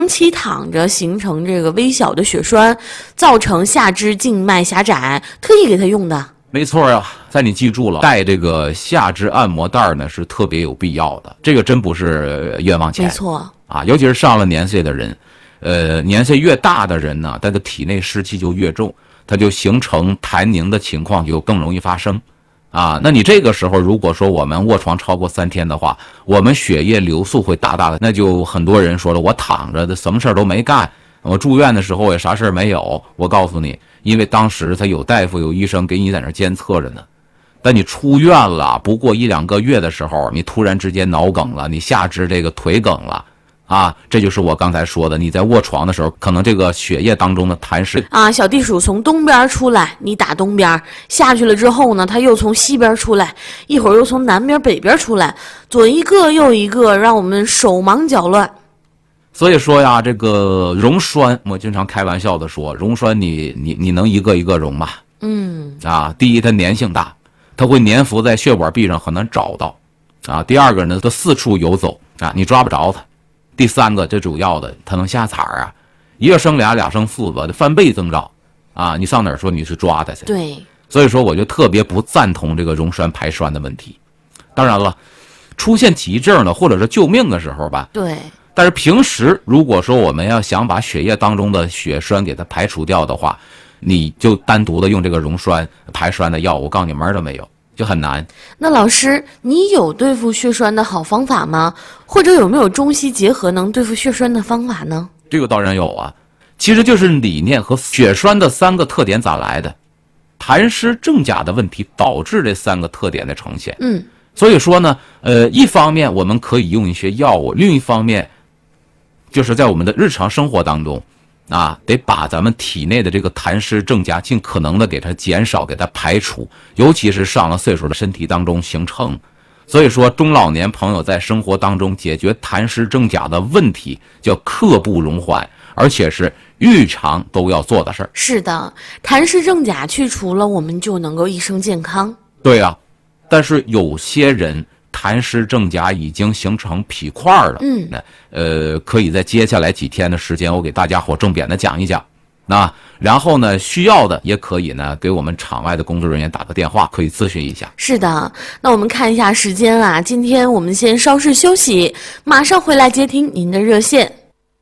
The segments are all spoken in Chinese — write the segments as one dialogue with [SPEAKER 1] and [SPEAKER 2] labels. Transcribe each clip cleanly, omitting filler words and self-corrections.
[SPEAKER 1] 长期躺着形成这个微小的血栓，造成下肢静脉狭窄，特意给他用的。
[SPEAKER 2] 没错呀，在你记住了，带这个下肢按摩带呢是特别有必要的，这个真不是冤枉钱。
[SPEAKER 1] 没错
[SPEAKER 2] 啊，尤其是上了年岁的人，年岁越大的人呢，他的体内湿气就越重，他就形成痰凝的情况就更容易发生。啊，那你这个时候如果说我们卧床超过3天的话，我们血液流速会大大的，那就很多人说了，我躺着的什么事儿都没干，我住院的时候也啥事儿没有。我告诉你，因为当时他有大夫有医生给你在那监测着呢。但你出院了不过1、2个月的时候，你突然之间脑梗了，你下肢这个腿梗了。啊，这就是我刚才说的，你在卧床的时候，可能这个血液当中的痰湿
[SPEAKER 1] 啊，小地鼠从东边出来，你打东边下去了之后呢，它又从西边出来，一会儿又从南边北边出来，左一个右一个，让我们手忙脚乱。
[SPEAKER 2] 所以说呀，这个溶栓，我经常开玩笑的说，溶栓你能一个一个溶吗？啊，第一它粘性大，它会粘附在血管壁上，很难找到。啊，第二个呢，它四处游走啊，你抓不着它。第三个，最主要的，它能下崽啊，一个生俩，俩生4个，翻倍增长，啊，你上哪儿说你去抓它去？
[SPEAKER 1] 对，
[SPEAKER 2] 所以说我就特别不赞同这个溶栓排栓的问题。当然了，出现急症呢，或者是救命的时候吧，
[SPEAKER 1] 对。
[SPEAKER 2] 但是平时如果说我们要想把血液当中的血栓给它排除掉的话，你就单独的用这个溶栓排栓的药，我告诉你门儿都没有。就很难。
[SPEAKER 1] 那老师，你有对付血栓的好方法吗？或者有没有中西结合能对付血栓的方法呢？
[SPEAKER 2] 这个当然有啊，其实就是理念和血栓的3个特点咋来的，痰湿正假的问题导致这3个特点的呈现。所以说呢，一方面我们可以用一些药物，另一方面就是在我们的日常生活当中。啊，得把咱们体内的这个痰湿正假尽可能的给它减少，给它排除，尤其是上了岁数的身体当中形成。所以说，中老年朋友在生活当中解决痰湿正假的问题，叫刻不容缓，而且是日常都要做的事儿。
[SPEAKER 1] 是的，痰湿正假去除了，我们就能够一生健康。
[SPEAKER 2] 对啊，但是有些人痰湿正假已经形成皮块了，可以在接下来几天的时间，我给大家伙重点的讲一讲。那然后呢，需要的也可以呢，给我们场外的工作人员打个电话，可以咨询一下。
[SPEAKER 1] 是的，那我们看一下时间啊，今天我们先稍事休息，马上回来接听您的热线。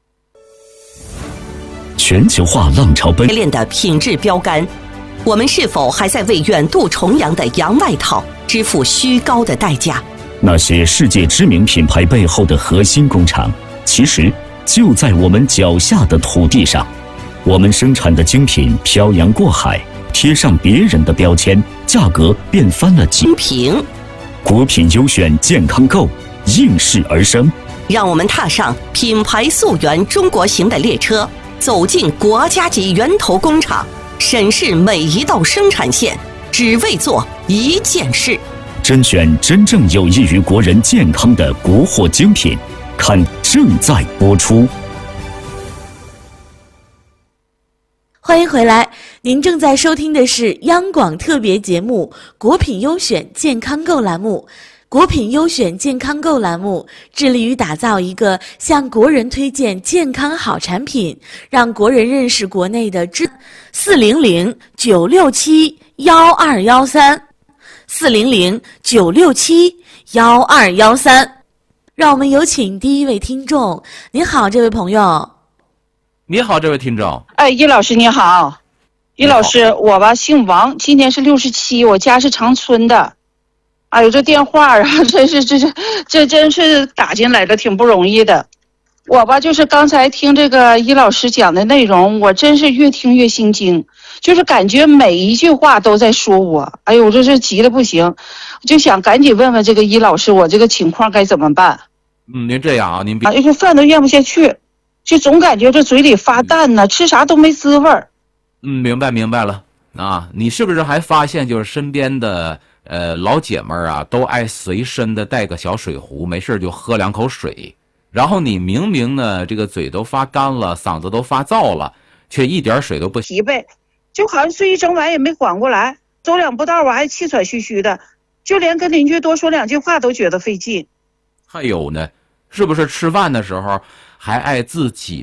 [SPEAKER 3] 全球化浪潮奔
[SPEAKER 4] 练的品质标杆，我们是否还在为远渡重洋的洋外套支付虚高的代价？
[SPEAKER 3] 那些世界知名品牌背后的核心工厂，其实就在我们脚下的土地上。我们生产的精品漂洋过海，贴上别人的标签，价格便翻了几
[SPEAKER 4] 平。
[SPEAKER 3] 国品优选健康购应势而生，
[SPEAKER 4] 让我们踏上品牌溯源中国行的列车，走进国家级源头工厂，审视每一道生产线，只为做一件事。
[SPEAKER 3] 甄选真正有益于国人健康的国货精品，看正在播出。
[SPEAKER 1] 欢迎回来，您正在收听的是央广特别节目《国品优选健康购》栏目。国品优选健康购栏目致力于打造一个向国人推荐健康好产品，让国人认识国内的400-967-1213，400-967-1213。让我们有请第一位听众。您好，这位朋友。
[SPEAKER 2] 你好，这位听众。
[SPEAKER 5] 易老师你好。易老师，我吧姓王，今年是67，我家是长春的。哎呦，这电话啊，这真是打进来的，挺不容易的。我吧就是刚才听这个易老师讲的内容，我真是越听越心惊，就是感觉每一句话都在说我。哎呦，这是急得不行，就想赶紧问问这个易老师，我这个情况该怎么办？
[SPEAKER 2] 您这样啊，您
[SPEAKER 5] 这饭都咽不下去，就总感觉这嘴里发淡呢，吃啥都没滋味儿。
[SPEAKER 2] 明白了啊。你是不是还发现就是身边的老姐们儿啊，都爱随身的带个小水壶，没事就喝2口水，然后你明明呢这个嘴都发干了，嗓子都发燥了，却一点水都不
[SPEAKER 5] 疲惫，就好像睡一整晚也没缓过来，走2步道我还气喘吁吁的，就连跟邻居多说2句话都觉得费劲。
[SPEAKER 2] 还有呢，是不是吃饭的时候还爱自己